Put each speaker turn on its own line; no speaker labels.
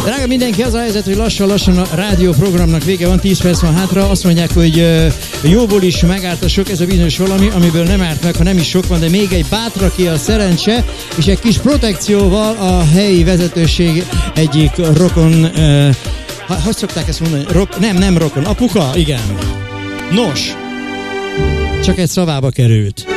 Drága mindenki, az a helyzet, hogy lassan a rádióprogramnak vége van, 10 perc van hátra. Azt mondják, hogy jóból is megárt a sok, ez a bizonyos valami, amiből nem árt meg, ha nem is sok van, de még egy bátraké a szerencse, és egy kis protekcióval a helyi vezetőség egyik rokon, hogy szokták ezt mondani? Nem rokon, apuka? Igen. Nos, csak egy szavába került.